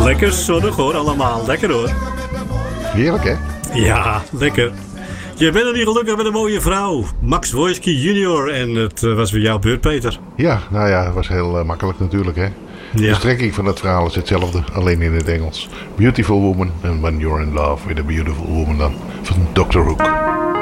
Lekker zonnig hoor, allemaal. Lekker hoor. Heerlijk, hè? Ja, lekker. Je bent er niet gelukkig met een mooie vrouw. Max Wojcicki Jr. En het was weer jouw beurt, Peter. Ja, nou ja, het was heel makkelijk natuurlijk, hè? De strekking van het verhaal is hetzelfde, alleen in het Engels. Beautiful Woman and When You're in Love with a Beautiful Woman dan, van Dr. Hook.